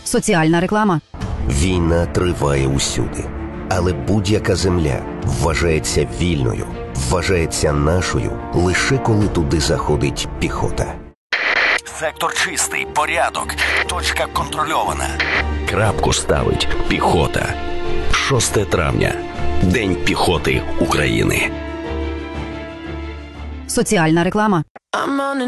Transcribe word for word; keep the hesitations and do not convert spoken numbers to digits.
Соціальна реклама. Війна триває усюди. Але будь-яка земля вважається вільною, вважається нашою, лише коли туди заходить піхота. Сектор чистий, порядок, точка контрольована. Крапку ставить піхота. шосте травня. День піхоти України. Соціальна реклама.